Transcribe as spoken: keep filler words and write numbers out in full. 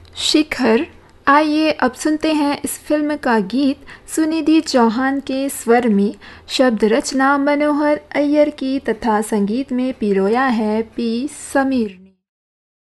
शिखर। आइए अब सुनते हैं इस फिल्म का गीत सुनिधि चौहान के स्वर में। शब्द रचना मनोहर अय्यर की तथा संगीत में पिरोया है पी समीर।